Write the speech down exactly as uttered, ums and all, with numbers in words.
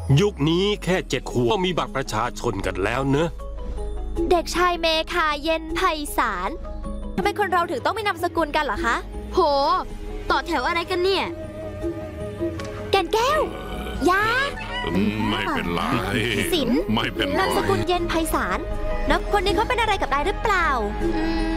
ยุคนี้แค่เจ็ดขวบก็มีบัตรประชาชนกันแล้วเนอะเด็กชายเมคาเย็นไพศาลทำไมคนเราถึงต้องมีนามสกุลกันเหรอคะโหต่อแถวอะไรกันเนี่ยแก่นแก้วยาไม่เป็นไรสินไม่เป็นไรนามสกุลเย็นไพศาลแล้วคนนี้เขาเป็นอะไรกับนายหรือเปล่าอืม